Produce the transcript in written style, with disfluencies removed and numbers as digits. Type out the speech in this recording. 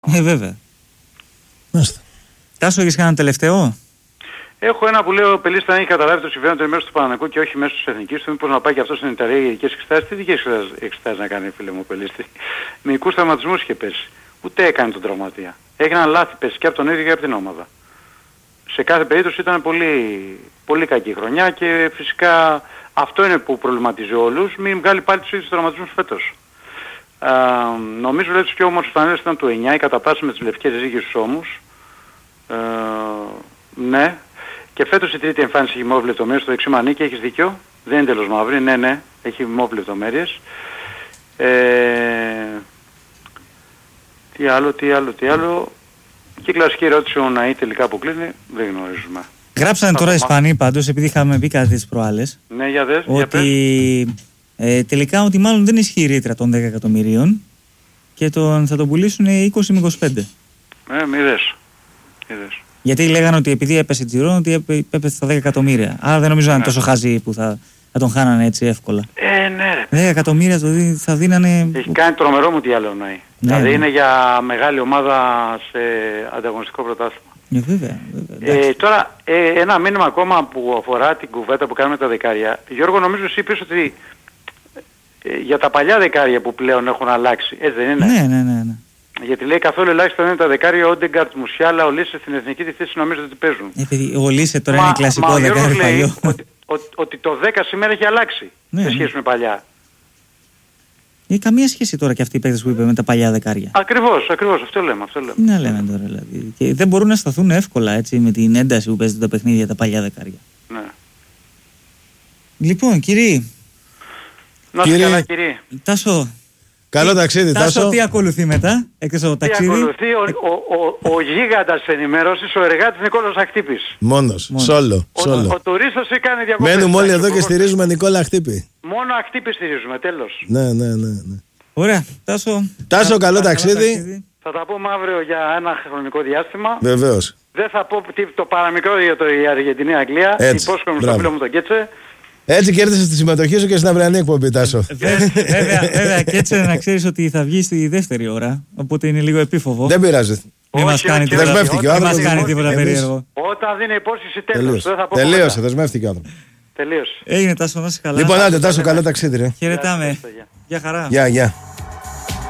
Βέβαια. Τάσο, έχεις κανένα τελευταίο? Έχω ένα που λέω: ο Πελής θα έχει καταλάβει το συμφέρον του μέσω του Παναθηναϊκού και όχι μέσω της Εθνικής του. Μήπως να πάει και αυτό στην Ιταλία για ειδικές εξετάσεις? Τι ειδικές εξετάσεις να κάνει, φίλε μου, ο Πελής? Με ειδικούς τραυματισμούς είχε πέσει. Ούτε έκανε τον τραυματία. Έγιναν λάθη πέσει και από τον ίδιο και από την ομάδα. Σε κάθε περίπτωση ήταν πολύ κακή χρονιά και φυσικά αυτό είναι που προβληματίζει όλους. Μην βγάλει πάλι τους ίδιους τραυματισμούς φέτος. Νομίζω ότι τους πιο όμορφους φανέλες ήταν του 9, η καταπάση με τις λευκές ζύγες στους ώμους. Ναι. Και φέτος η τρίτη εμφάνιση έχει μόβ λεπτομέρειες στο δεξί μανίκι, έχεις δίκιο. Δεν είναι τέλος μαύρη, ναι, έχει μόβ λεπτομέρειες. Τι άλλο. Και η κλασική ερώτηση ο Ναή τελικά που κλείνει, δεν γνωρίζουμε. Γράψανε τώρα οι Ισπανοί πάντως, επειδή είχαμε πει κάτι τις προάλλες. Ναι, για δες, ότι τελικά ότι μάλλον δεν ισχύει η ρήτρα των 10 εκατομμυρίων και θα τον πουλήσουν 20 με 25. Μη δες. Γιατί λέγανε ότι επειδή έπεσε Τζιρόν, ότι έπεσε στα 10 εκατομμύρια. Άρα δεν νομίζω να είναι τόσο χαζοί που θα τον χάνανε έτσι εύκολα. Ναι ρε. 10 εκατομμύρια θα δίνανε... Έχει κάνει τρομερό μου τι άλλο Ναή. Δηλαδή είναι για μεγάλη ομάδα σε ανταγωνιστικό πρωτάθλημα. Βέβαια. Τώρα ένα μήνυμα ακόμα που αφορά την κουβέντα που κάνουμε τα δεκάρια. Γιώργο, νομίζω εσύ είπες ότι για τα παλιά δεκάρια που πλέον έχουν αλλάξει, έτσι δεν είναι? Ναι. Γιατί λέει καθόλου ελάχιστα είναι τα δεκάρια, ο Όντεγκαρτ, Μουσιάλα, ο Λίσε στην εθνική τη θέση νομίζω ότι παίζουν. Ο Λίσε τώρα είναι κλασικό δεκάρι παλιό. Ότι το 10 σήμερα έχει αλλάξει σε σχέση με παλιά. Καμία σχέση τώρα και αυτοί οι παίκτες που είπε με τα παλιά δεκάρια. Ακριβώς, αυτό λέμε. Ναι, λέμε τώρα δηλαδή. Και δεν μπορούν να σταθούν εύκολα έτσι με την ένταση που παίζουν τα παιχνίδια τα παλιά δεκάρια. Ναι. Λοιπόν, κύριοι. Να είσαι καλά, κύριοι. Τάσο. Καλό ταξίδι, Τάσο. Τι ακολουθεί μετά, εκτός από το ταξίδι? Τι ακολουθεί, ο γίγαντας της ενημέρωσης, ο εργάτης Νικόλας Αχτύπης. Μόνος. Σόλο. Ο τουρίστας κάνει διακοπές. Μένουμε όλοι εδώ και στηρίζουμε Νικόλα Αχτύπη. Μόνο Αχτύπη στηρίζουμε, τέλος. Ναι. Ωραία, Τάσο, καλό ταξίδι. Θα τα πούμε αύριο για ένα χρονικό διάστημα. Βεβαίως. Δεν θα πω το παραμικρό για η Αργεντινή-Αγγλία. Υπόσχομαι στο φίλο μου τον Κέτσε. Έτσι κέρδισες τη συμμετοχή σου και στην αυριανή εκπομπή, Τάσο. Βέβαια, και έτσι να ξέρεις ότι θα βγει στη δεύτερη ώρα. Οπότε είναι λίγο επίφοβο. Δεν πειράζει. Δεν μας κάνει τίποτα περίεργο. Όταν δίνει υπόσχεση τέλος. Τελείωσε, δεσμεύτηκε ο άνθρωπος. Τελείωσε. Έγινε, Τάσο, να είσαι καλά. Λοιπόν, άντε, Τάσο, καλό ταξίδι, ρε. Χαιρετάμε. Γεια χαρά. Γεια.